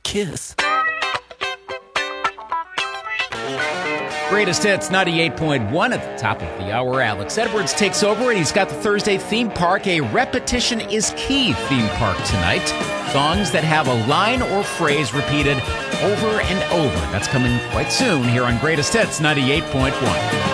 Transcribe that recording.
kiss. Greatest Hits 98.1 at the top of the hour. Alex Edwards takes over, and he's got the Thursday theme park, a repetition is key theme park tonight. Songs that have a line or phrase repeated over and over. That's coming quite soon here on Greatest Hits 98.1.